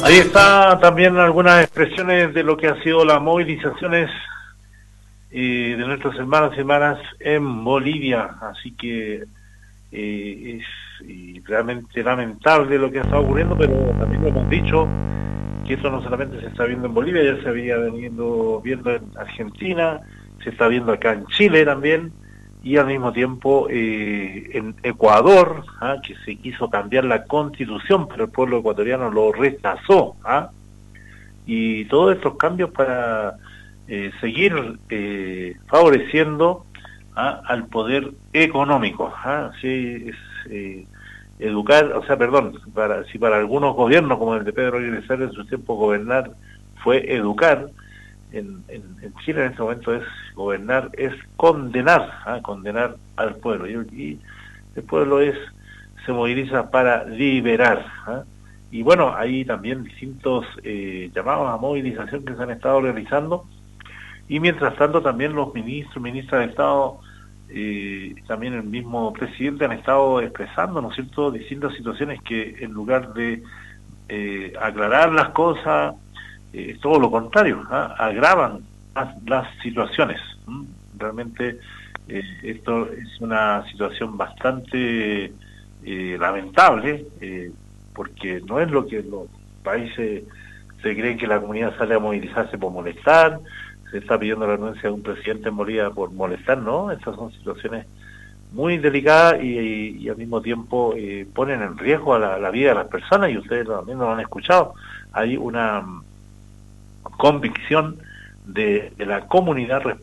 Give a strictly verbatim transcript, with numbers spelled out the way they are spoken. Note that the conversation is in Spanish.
Ahí está también algunas expresiones de lo que han sido las movilizaciones eh, de nuestros hermanos y hermanas en Bolivia, así que eh, es eh, realmente lamentable lo que ha estado ocurriendo, pero también lo hemos dicho, que esto no solamente se está viendo en Bolivia, ya se había venido viendo en Argentina, se está viendo acá en Chile también, y al mismo tiempo eh, en Ecuador, ¿ah? que se quiso cambiar la constitución, pero el pueblo ecuatoriano lo rechazó, ¿ah? y todos estos cambios para eh, seguir eh, favoreciendo ¿ah? al poder económico, ¿ah? sí, es, eh, educar, o sea, perdón, para, si para algunos gobiernos como el de Pedro Aguirre Cerda en su tiempo gobernar fue educar, en, en, en Chile en este momento es gobernar, es condenar, ¿ah? condenar al pueblo, y, y el pueblo es se moviliza para liberar, ¿ah? y bueno, hay también distintos eh, llamados a movilización que se han estado realizando, y mientras tanto también los ministros, ministras de Estado, eh, también el mismo presidente han estado expresando, ¿no es cierto?, distintas situaciones que en lugar de eh, aclarar las cosas, eh, todo lo contrario, ¿ah? agravan las, las situaciones. ¿m? Realmente eh, esto es una situación bastante eh, lamentable, eh, porque no es lo que los países se creen, que la comunidad sale a movilizarse por molestar, se está pidiendo la renuncia de un presidente en Bolivia por molestar, ¿no? Estas son situaciones muy delicadas y, y, y al mismo tiempo eh, ponen en riesgo a la, la vida de las personas, y ustedes también lo han escuchado. Hay una convicción de, de la comunidad